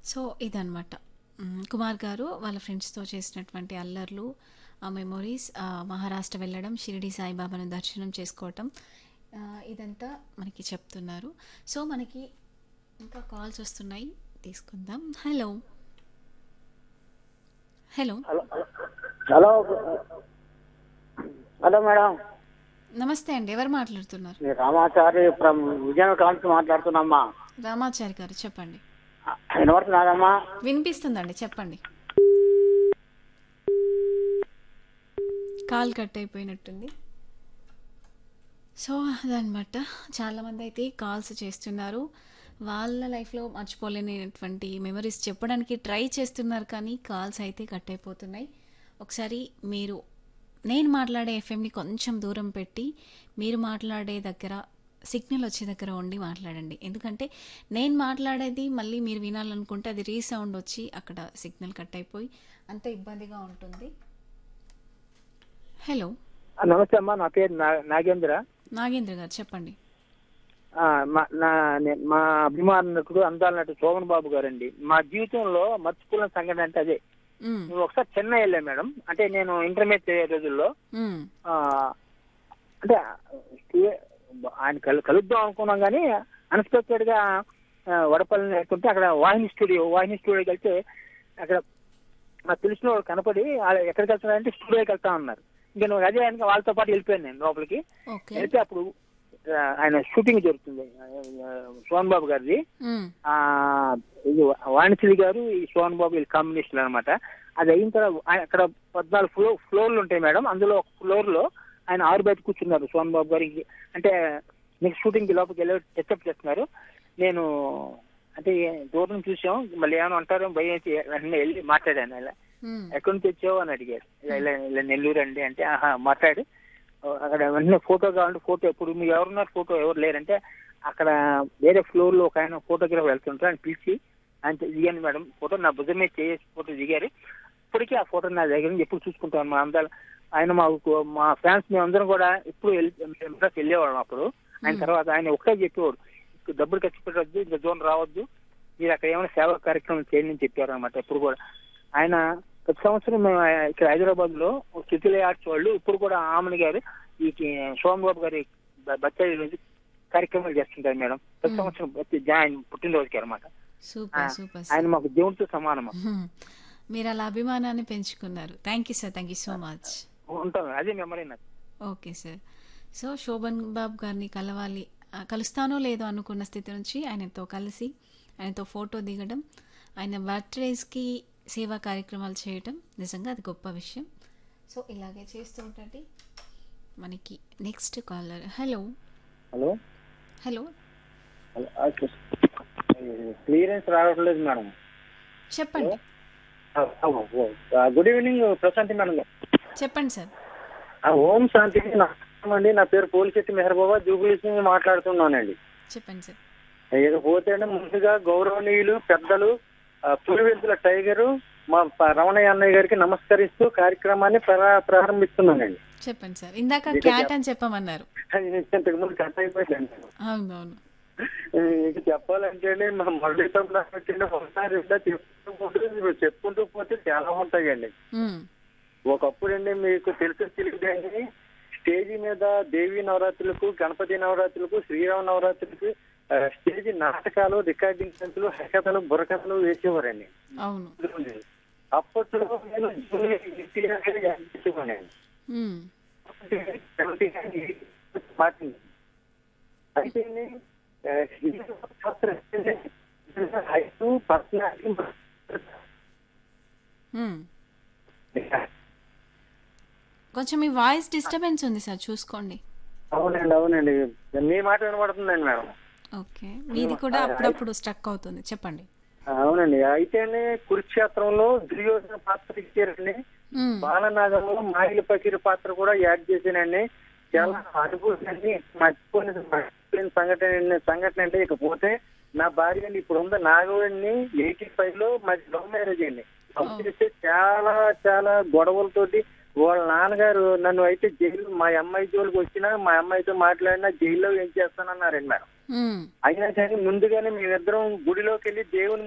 So ఇదనమాట. కుమార్ గారు వాళ్ళ ఫ్రెండ్స్‌తో చేసినటువంటి అల్లర్లు, ఆ మెమోరీస్, మహారాష్ట్ర వెళ్ళడం, షిరిడి సాయిబాబాను దర్శనం చేసుకోవటం, ఇదంతా మనకి చెప్తున్నారు. సో మనకి ఇంకా కాల్స్ వస్తున్నాయి, తీసుకుందాం. Hello. Hello. Hello hello hello madam, నమస్తే అండి. ఎవరు మాట్లాడుతున్నారు? నేను రామాచారి ఫ్రమ్ విజయనగరం నుంచి మాట్లాడుతున్నామ్మా. రామాచారి గారు చెప్పండి. వినపడుతున్నాదమ్మా? వినిపిస్తుందండి, చెప్పండి. కాల్ కట్ అయిపోయినట్టుంది. సో అదనమాట. చాలామంది అయితే కాల్స్ చేస్తున్నారు. వాళ్ళ లైఫ్లో మర్చిపోలేనటువంటి మెమరీస్ చెప్పడానికి ట్రై చేస్తున్నారు, కానీ కాల్స్ అయితే కట్ అయిపోతున్నాయి. ఒకసారి మీరు నేను మాట్లాడే ఎఫ్ఎంని కొంచెం దూరం పెట్టి మీరు మాట్లాడే దగ్గర సిగ్నల్ వచ్చే దగ్గర ఉండి మాట్లాడండి. ఎందుకంటే నేను మాట్లాడేది మళ్ళీ మీరు వినాలనుకుంటే అది రీసౌండ్ వచ్చి అక్కడ సిగ్నల్ కట్ అయిపోయి అంత ఇబ్బందిగా ఉంటుంది. హలో. నమస్తే అమ్మా, నా పేరు నాగేంద్ర. నాగేంద్ర గారు చెప్పండి. మా అభిమాన నటుడు, అందాల నటుడు శోభన్ బాబు గారండి. మా జీవితంలో మర్చిపోలేని సంఘటన అంటే అదే. నువ్వు ఒకసారి చెన్నై వెళ్ళా మేడం. అంటే నేను ఇంటర్మీడియట్ అయ్యే రోజుల్లో ఆ, అంటే ఆయన కలుద్దాం అనుకున్నాం, కానీ అన్ఎక్స్పెక్టెడ్ గా వడపల్లి వెళ్తుంటే అక్కడ వాహిని స్టూడియోకి వెళ్తే అక్కడ నాకు తెలిసిన వాళ్ళు కనపడి ఎక్కడికి వెళ్తున్నారంటే స్టూడియోకి వెళ్తా ఉన్నారు. ఇంకా నువ్వు అదే ఆయన వాళ్ళతో పాటు వెళ్ళిపోయాను నేను లోపలికి. వెళ్తే అప్పుడు ఆయన షూటింగ్ జరుగుతుంది, సోహన్ బాబు గారిది. ఇది వాణిశ్రీ గారు, ఈ సోహన్ బాబు వీళ్ళు కాంబినేషన్ అనమాట. అది అయిన తర్వాత అక్కడ 14 ఫ్లోర్లు ఉంటాయి మేడం. అందులో ఒక ఫ్లోర్ లో ఆయన 6 బయట కూర్చున్నారు సోహన్ బాబు గారికి. అంటే నెక్స్ట్ షూటింగ్ కి లోపలికి వెళ్ళి టెస్టప్ చేస్తున్నారు. నేను అంటే దూరం నుంచి చూసాం, మళ్ళీ ఏమైనా అంటారో భయం అయితే వెంటనే వెళ్ళి మాట్లాడాను. ఇలా ఎక్కడి నుంచి వచ్చావు అని అడిగారు. ఇలా నెల్లూరు అండి అంటే, ఆహా మాట్లాడు. అక్కడ వెంటనే ఫోటో కావాలంటే ఫోటో, ఇప్పుడు మీరు ఎవరున్నారు, ఫోటో ఎవరు లేరంటే అక్కడ వేరే ఫ్లోర్ లో ఒక ఆయన ఫోటోగ్రాఫర్ వెళ్తుంటారు, ఆయన పిలిచి ఆయన దిగాను మేడం ఫోటో, నా భుజం మీద చేసి ఫోటో దిగారు. ఇప్పటికీ ఆ ఫోటో నా దగ్గర నుంచి ఎప్పుడు చూసుకుంటాను. మా అందరూ ఆయన మా ఫ్యాన్స్ మేమందరం కూడా ఎప్పుడు వెళ్ళేవాళ్ళం అప్పుడు. ఆయన తర్వాత ఆయన ఒకటే చెప్పేవాడు, డబ్బులు ఖర్చు పెట్టవద్దు, ఇంకా జోన్ రావద్దు, మీరు అక్కడ ఏమైనా సేవా కార్యక్రమం చేయండి అని చెప్పారు అనమాట. ఎప్పుడు కూడా ఆయన ప్రతి సంవత్సరం మేము ఇక్కడ హైదరాబాద్ లో చితిలే ఆర్ట్స్ వాళ్ళు ఇప్పుడు కూడా ఆమని గారు ఈ సోహన్ బాబు గారి బర్త్డే రోజు కార్యక్రమాలు చేస్తుంటారు మేడం. ప్రతి సంవత్సరం ఆయన పుట్టినరోజుకి అనమాట. ఆయన మాకు దేవుడితో సమానం. మీరు అలా అభిమానాన్ని పెంచుకున్నారు. Thank you sir, thank you so much. ఉంటాను, అదే మెమరీ నాకు. Okay sir. సో శోభన్ బాబు గారిని కలుస్తానో లేదో అనుకున్న స్థితి నుంచి ఆయనతో కలిసి ఆయనతో ఫోటో దిగడం, ఆయన బర్త్డేస్కి సేవా కార్యక్రమాలు చేయటం నిజంగా అది గొప్ప విషయం. సో ఇలాగే చేస్తూ ఉండండి. మనకి next caller. Hello. Hello. Hello. Clearance రావట్లేదు మేడం. చెప్పండి. Good evening Prashanti madam. చెప్పండి సార్. ఓం శాంతి అండి. నా పేరు పోలిశెట్టి మెహర్బాబా, జూబ్లీస్ నుంచి మాట్లాడుతున్నానండి. చెప్పండి సార్. ఇకపోతే ముందుగా గౌరవనీయులు పెద్దలు పులివెందుల టైగరు మా రమణయ్య అన్నయ్య గారికి నమస్కరిస్తూ కార్యక్రమాన్ని ప్రారంభిస్తున్నానండి. చెప్పండి సార్. ఇందాక క్యాట్ అని చెప్పమన్నారు, ఇంతకు ముందు కట్ అయిపోయిందండి. అవునవును. ఇక చెప్పాలంటే మా మళ్ళీతో ఒకసారి చెప్పుకుంటూ పోతే చాలా ఉంటాయండి. ఒకప్పుడు అండి మీకు తెలియదండి, స్టేజీ మీద దేవీ నవరాత్రులకు, గణపతి నవరాత్రులకు, శ్రీరామ నవరాత్రులకు స్టేజ్ నాటకాలు, రికార్డింగ్ సెన్సులు, హరికథలు, బుర్రకథలు వేసేవారండి. అప్పట్లో నేను అయితే కొంచెం మీ వాయిస్ డిస్టర్బెన్స్ ఉంది సార్, చూసుకోండి. అవునండి మీ మాట వినబడుతుందండి మేడం. ఓకే, మీది కూడా అప్పుడప్పుడు స్ట్రక్ అవుతుంది, చెప్పండి. అవునండి. అయితేనే కురుక్షేత్రంలో దుర్యోధన పాత్ర ఇచ్చారండి. బాలనాగంలో మాయిల పకీర్ పాత్ర కూడా యాడ్ చేశానండి. చాలా అనుభూతి మర్చిపోయిన సంఘటన అంటే ఇకపోతే నా భార్య అండి ఇప్పుడు ఉంది నాగవేణి 85 లో మాది లవ్ మ్యారేజ్ అండి. చాలా చాలా గొడవలతోటి వాళ్ళ నాన్నగారు నన్ను అయితే జైలు, మా అమ్మాయి జోలికి వచ్చినా, మా అమ్మాయితో మాట్లాడినా జైల్లో ఏం చేస్తానన్నారండి మేడం. అయినా కానీ ముందుగానే మేమిద్దరం గుడిలోకి వెళ్ళి దేవుని